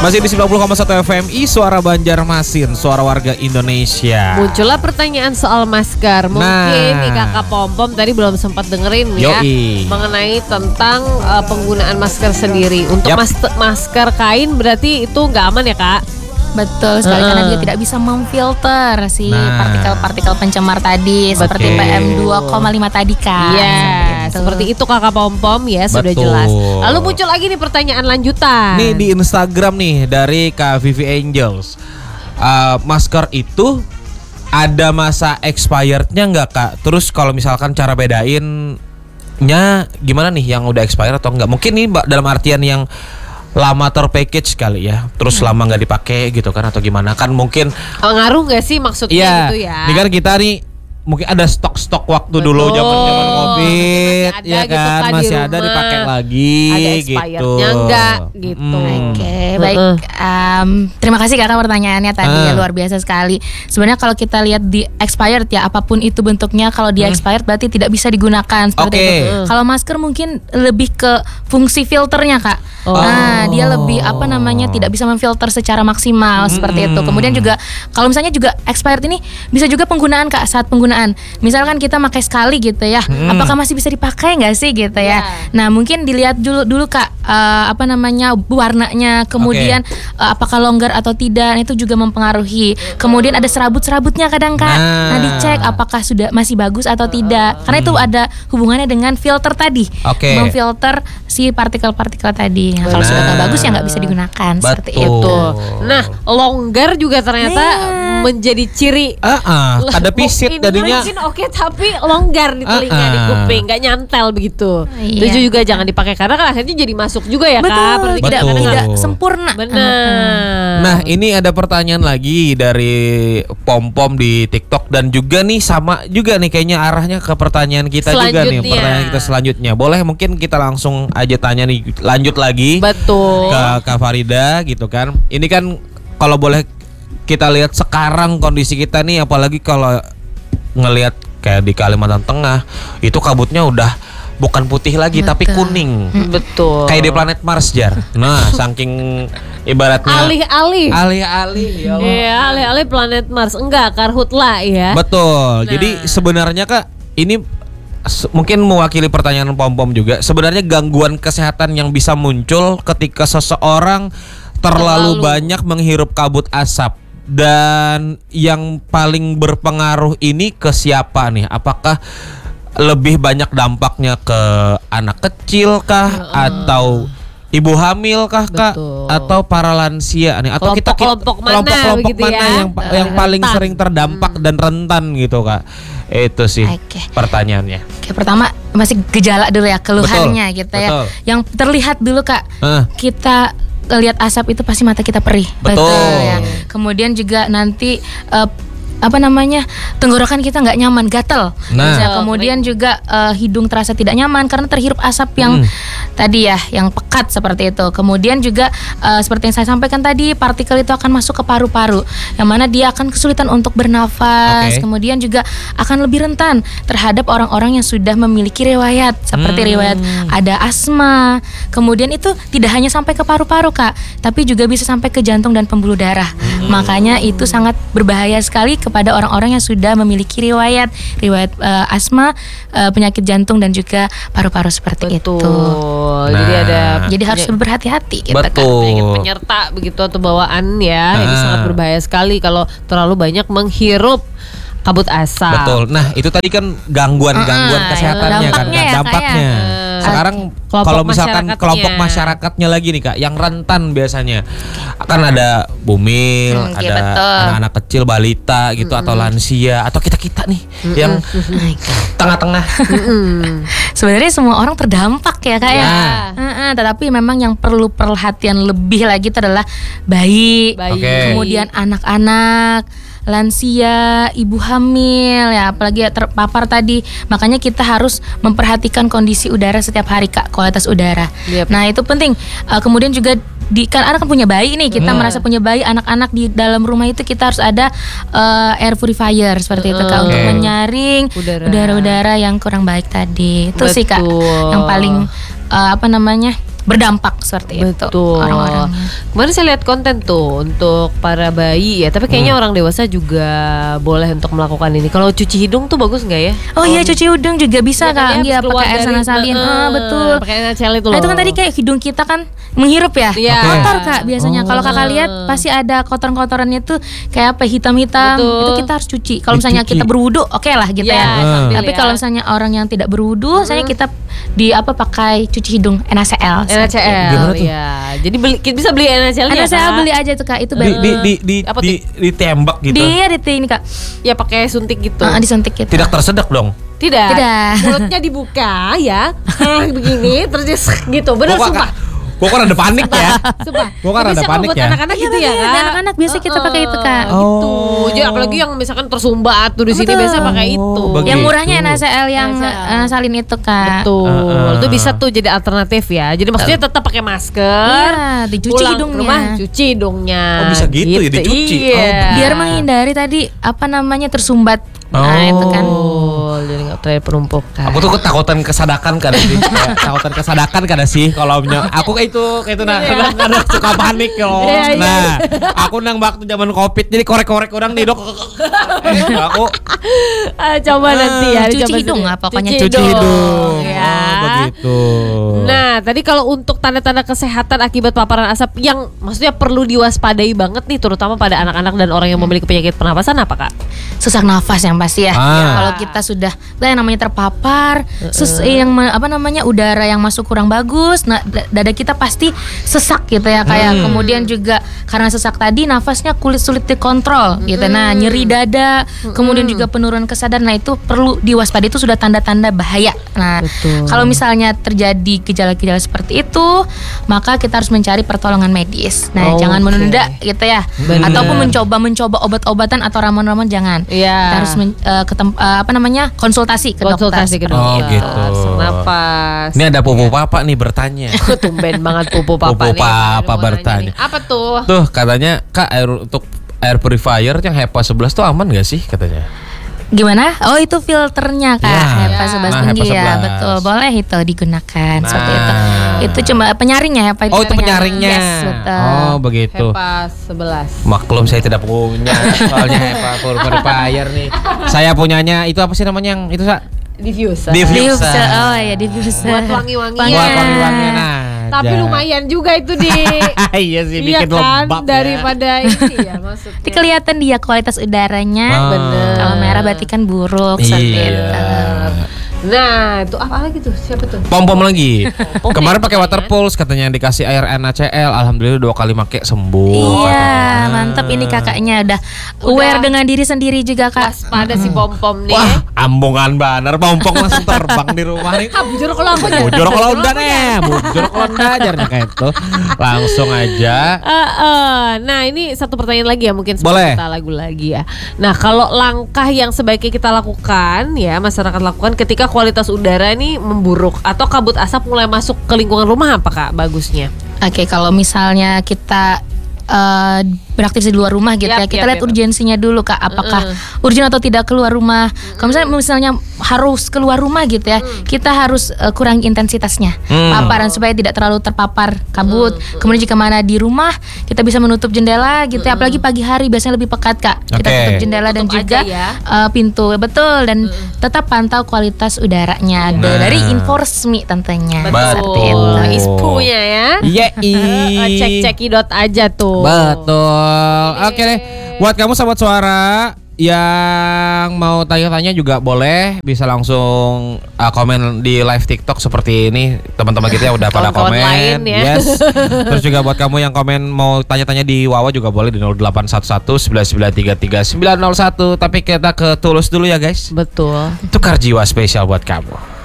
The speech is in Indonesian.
Masih di 90,1 FMI, Suara Banjarmasin, suara warga Indonesia. Muncullah pertanyaan soal masker. Mungkin nih Kakak Pom-Pom tadi belum sempat dengerin ya mengenai tentang penggunaan masker sendiri. Untuk masker kain berarti itu nggak aman ya Kak? Betul sekali, karena dia tidak bisa memfilter si partikel-partikel pencemar tadi. Betul. Seperti PM 2,5 tadi Kak. Iya, seperti itu Kakak Pom-Pom ya. Sudah jelas. Lalu muncul lagi nih pertanyaan lanjutan. Nih di Instagram nih dari Kak Vivi Angels. Masker itu ada masa expirednya nggak Kak? Terus kalau misalkan cara bedainnya gimana nih, yang udah expired atau enggak? Mungkin nih dalam artian yang lama terpackage kali ya, terus lama nggak dipakai gitu kan, atau gimana kan? Mungkin ngaruh nggak sih maksudnya gitu ya? Ini kan kita nih mungkin ada stok waktu dulu zaman Covid ya gitu kan, masih ada dipakai lagi, ada expirednya enggak gitu. Oke, baik. Terima kasih Kakak pertanyaannya tadi ya, luar biasa sekali. Sebenarnya kalau kita lihat di expired ya, apapun itu bentuknya, kalau dia expired berarti tidak bisa digunakan seperti itu. Kalau masker mungkin lebih ke fungsi filternya Kak. Nah, dia lebih tidak bisa memfilter secara maksimal seperti itu. Kemudian juga kalau misalnya juga expired ini bisa juga penggunaan Kak, saat penggunaan. Misalkan kita pakai sekali gitu ya, apakah masih bisa dipakai nggak sih gitu ya? Nah, mungkin dilihat dulu Kak, warnanya, kemudian apakah longgar atau tidak, nah, itu juga mempengaruhi. Kemudian ada serabut-serabutnya kadang Kak. Nah, dicek apakah sudah masih bagus atau tidak. Karena itu ada hubungannya dengan filter tadi, memfilter si partikel-partikel tadi. Nah, kalau sudah nggak bagus ya nggak bisa digunakan. Seperti itu. Nah, longgar juga ternyata menjadi ciri. Ada pisit jadinya. Mungkin tapi longgar di telinga, di kuping, nggak nyantel begitu. Itu juga jangan dipakai karena kan akhirnya jadi masuk juga ya Kak. Tidak sempurna. Benar. Nah, ini ada pertanyaan lagi dari Pom-Pom di TikTok, dan juga nih sama juga nih kayaknya arahnya ke pertanyaan kita juga nih, pertanyaan kita selanjutnya. Boleh mungkin kita langsung aja tanya nih, lanjut lagi. Betul. Ke Kak Farida gitu kan. Ini kan kalau boleh kita lihat sekarang kondisi kita nih, apalagi kalau ngelihat kayak di Kalimantan Tengah, itu kabutnya udah bukan putih lagi tapi kuning. Betul. Kayak di planet Mars, Jar. Nah, saking ibaratnya alih-alih ya Allah. Iya, alih-alih planet Mars. Enggak, karhutla ya. Betul. Jadi sebenarnya Kak, ini mungkin mewakili pertanyaan Pom-Pom juga. Sebenarnya gangguan kesehatan yang bisa muncul ketika seseorang terlalu banyak menghirup kabut asap. Dan yang paling berpengaruh ini ke siapa nih? Apakah lebih banyak dampaknya ke anak kecil kah, atau ibu hamil kah Kak, atau para lansia nih, atau kelompok mana yang paling sering terdampak dan rentan gitu Kak? Itu sih pertanyaannya. Pertama masih gejala dulu ya, keluhannya gitu ya. Yang terlihat dulu Kak, kita lihat asap itu pasti mata kita perih. Betul ya. Kemudian juga nanti tenggorokan kita nggak nyaman, gatel. Kemudian juga hidung terasa tidak nyaman karena terhirup asap yang tadi ya, yang pekat seperti itu. Kemudian juga seperti yang saya sampaikan tadi, partikel itu akan masuk ke paru-paru, yang mana dia akan kesulitan untuk bernafas. Kemudian juga akan lebih rentan terhadap orang-orang yang sudah memiliki riwayat seperti riwayat ada asma. Kemudian itu tidak hanya sampai ke paru-paru Kak, tapi juga bisa sampai ke jantung dan pembuluh darah. Makanya itu sangat berbahaya sekali kepada orang-orang yang sudah memiliki riwayat asma, penyakit jantung dan juga paru-paru seperti itu. Jadi harus berhati-hati kita kan. Penyakit penyerta begitu atau bawaan ya, ini sangat berbahaya sekali kalau terlalu banyak menghirup kabut asap. Betul. Nah, itu tadi kan gangguan kesehatannya kan, dampaknya. Sekarang kalau misalkan kelompok masyarakatnya lagi nih Kak, yang rentan biasanya akan ada bumil, ada anak-anak kecil, balita gitu, atau lansia, atau kita nih yang tengah-tengah. Sebenarnya semua orang terdampak ya Kak ya. Tetapi memang yang perlu perhatian lebih lagi itu adalah bayi. Kemudian anak-anak, lansia, ibu hamil ya, apalagi terpapar tadi. Makanya kita harus memperhatikan kondisi udara setiap hari Kak, kualitas udara. Nah, itu penting. Kemudian juga kan anak kan punya bayi nih, kita merasa punya bayi, anak-anak di dalam rumah itu kita harus ada air purifier seperti itu Kak, untuk menyaring udara-udara yang kurang baik tadi. Itu sih Kak yang paling berdampak seperti itu orang-orangnya. Kemarin saya lihat konten tuh untuk para bayi ya, tapi kayaknya orang dewasa juga boleh untuk melakukan ini. Kalau cuci hidung tuh bagus nggak ya? Oh iya, cuci hidung juga bisa Kak. Iya, pakai air nasalin. Betul. Pakai air nasalin itu loh. Nah, itu kan tadi kayak hidung kita kan menghirup ya. Kotor Kak biasanya. Kalau Kakak lihat pasti ada kotoran-kotorannya tuh kayak apa, hitam-hitam. Itu kita harus cuci. Kalau misalnya kita berwudu, oke lah gitu ya. Tapi kalau misalnya orang yang tidak berwudu, misalnya kita pakai cuci hidung NaCl. NaCl ya. Jadi bisa beli NaCl-nya. NaCl beli aja tuh Kak. Itu ditembak gitu. Dia ini Kak. Ya pakai suntik gitu. Disuntik gitu. Tidak tersedak dong. Tidak. Mulutnya dibuka ya. Begini terus gitu. Benar sumpah. Gue kan ada panik ya. Sumpah. Gue kan ada panik ya. Anak-anak gitu ya kan. Anak-anak biasa kita pakai itu Kak. Gitu. Jadi apalagi yang misalkan tersumbat tuh di sini biasa pakai itu. Yang murahnya NaCl yang salin itu Kak. Betul. Itu bisa tuh jadi alternatif ya. Jadi maksudnya tetap pakai masker. Iya, dicuci hidungnya. Rumah cuci hidungnya. Oh bisa gitu ya dicuci. Iya. Biar menghindari tadi tersumbat. Nah itu kan. Jadi nggak terjadi penumpukan. Aku tuh ketakutan kesadakan kan sih. Takutan kesadakan kan sih kalau aku kayak itu kadang suka panik loh. Nah, aku nang waktu zaman Covid jadi korek-korek orang nih dok. Aku coba nanti ya cuci hidung pokoknya cuci hidung. Ya. Begitu. Nah, tadi kalau untuk tanda-tanda kesehatan akibat paparan asap yang maksudnya perlu diwaspadai banget nih terutama pada anak-anak dan orang yang memiliki penyakit pernapasan apa Kak? Sesak nafas yang pasti ya. Kalau kita sudah yang namanya terpapar, udara yang masuk kurang bagus, nah dada kita pasti sesak gitu ya kayak. Kemudian juga karena sesak tadi nafasnya sulit dikontrol gitu. Nah, nyeri dada, kemudian juga penurunan kesadaran. Nah, itu perlu diwaspadai, itu sudah tanda-tanda bahaya. Nah, kalau misalnya terjadi gejala-gejala seperti itu, maka kita harus mencari pertolongan medis. Nah, jangan menunda gitu ya. Ataupun mencoba obat-obatan atau ramuan-ramuan jangan. Kita harus konsultasi ke dokter. Oh gitu. Nafas. Ini ada Pupu Papa nih bertanya. Tumben banget Pupu Papa nih. Pupu Papa bertanya. Apa tuh? Tuh katanya Kak air purifier yang HEPA 11 tuh aman gak sih katanya? Gimana? Oh itu filternya Kak, HEPA 11 tinggi HEPA 11. ya, betul. Boleh itu digunakan seperti itu. Itu cuma penyaringnya HEPA. Oh itu penyaringnya. Yes, betul. Oh begitu. HEPA 11. Maklum saya tidak punya soalnya HEPA purifier nih. Saya punyanya itu apa sih namanya yang itu Diffuser. Oh ya diffuser. Buat wangi-wangian. Buat wangi-wangian. Nah, tapi lumayan juga itu di. Iya sih bikin kan? lembab daripada ini ya maksudnya. Tapi kelihatan dia kualitas udaranya. Bener. Kalau merah berarti kan buruk seperti itu. Nah, itu apa lagi tuh? Siapa tuh? Pom-pom lagi. Kemarin pakai water pulse katanya dikasih air NaCl. Alhamdulillah 2 kali pakai sembuh. Iya, mantap ini kakaknya udah aware dengan diri sendiri juga Kak. Pada si pom-pom nih. Wah, ambongan banar pom-pom langsung terbang di rumah nih. Bujur kalau aku aja. Bujur kalau udah nih, bujur kalau udah ajarnya kayak itu. Langsung aja. Nah, ini satu pertanyaan lagi ya mungkin boleh. Kita lagu lagi ya. Nah, kalau langkah yang sebaiknya kita lakukan ya, masyarakat lakukan ketika kualitas udara ini memburuk atau kabut asap mulai masuk ke lingkungan rumah apa Kak bagusnya? Oke, kalau misalnya kita beraktivitas di luar rumah gitu ya, kita lihat urgensinya dulu Kak, apakah urgent atau tidak keluar rumah. Kalau misalnya harus keluar rumah gitu ya, kita harus kurangi intensitasnya paparan supaya tidak terlalu terpapar kabut. Kemudian jika mana di rumah kita bisa menutup jendela gitu ya, apalagi pagi hari biasanya lebih pekat Kak. Kita tutup jendela dan juga pintu, betul, dan tetap pantau kualitas udaranya dari Inforsmi tentunya. Betul. Ispunya ya. Iya. Cek-cekidot aja tuh. Betul. Oke deh. Buat kamu sahabat suara yang mau tanya-tanya juga boleh, bisa langsung komen di live TikTok seperti ini. Teman-teman kita udah pada komen. Lain, ya. Yes. Terus juga buat kamu yang komen mau tanya-tanya di Wawa juga boleh di 0811 9933 901. Tapi kita ke Tulus dulu ya guys. Betul. Tukar jiwa spesial buat kamu.